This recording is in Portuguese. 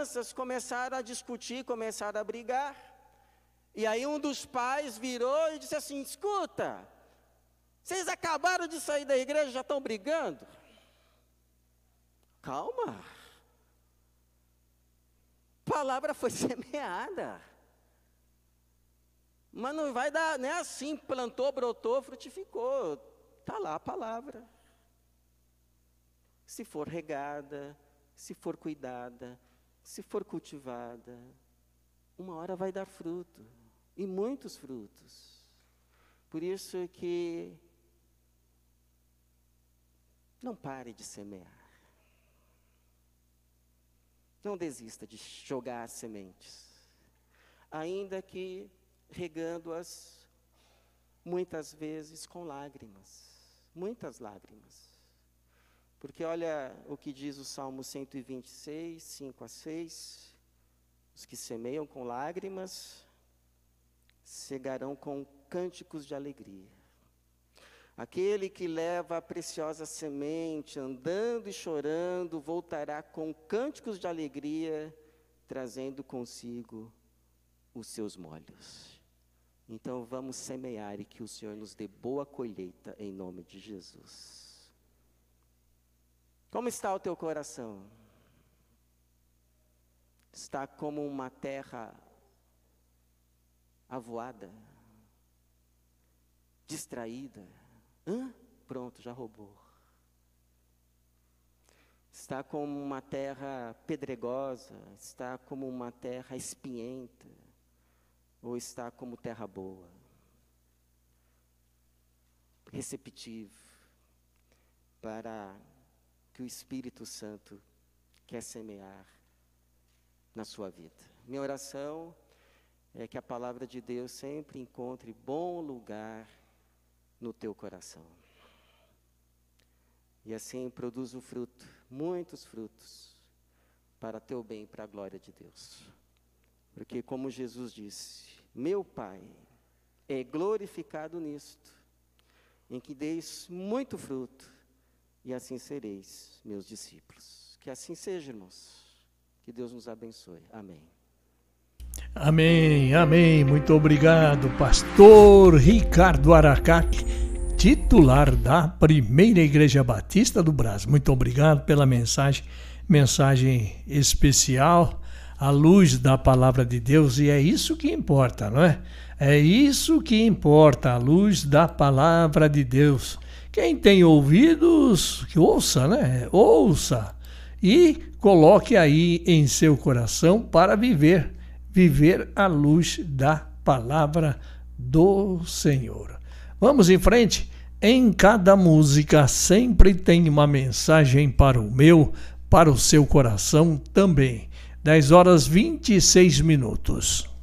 crianças começaram a discutir, começaram a brigar. E aí um dos pais virou e disse assim: escuta, vocês acabaram de sair da igreja, já estão brigando? Calma. A palavra foi semeada. Mas não vai dar, não é assim, plantou, brotou, frutificou. Está lá a palavra. Se for regada, se for cuidada, se for cultivada, uma hora vai dar fruto, e muitos frutos. Por isso que não pare de semear. Não desista de jogar sementes, ainda que regando-as muitas vezes com lágrimas, muitas lágrimas. Porque olha o que diz o Salmo 126, 5-6, os que semeiam com lágrimas, cegarão com cânticos de alegria. Aquele que leva a preciosa semente, andando e chorando, voltará com cânticos de alegria, trazendo consigo os seus molhos. Então vamos semear e que o Senhor nos dê boa colheita em nome de Jesus. Como está o teu coração? Está como uma terra avoada, distraída? Pronto, já roubou. Está como uma terra pedregosa, está como uma terra espinhenta, ou está como terra boa, receptivo para que o Espírito Santo quer semear na sua vida. Minha oração é que a palavra de Deus sempre encontre bom lugar no teu coração. E assim produza o fruto, muitos frutos, para teu bem e para a glória de Deus. Porque como Jesus disse, meu Pai é glorificado nisto, em que deis muito fruto, e assim sereis meus discípulos. Que assim seja, irmãos. Que Deus nos abençoe. Amém. Amém, amém. Muito obrigado, pastor Ricardo Aracaque, titular da Primeira Igreja Batista do Brás. Muito obrigado pela mensagem especial, à luz da palavra de Deus, e é isso que importa, não é? É isso que importa, à luz da palavra de Deus. Quem tem ouvidos, que ouça, né? Ouça e coloque aí em seu coração para viver à luz da palavra do Senhor. Vamos em frente. Em cada música sempre tem uma mensagem para o seu coração também. 10h26.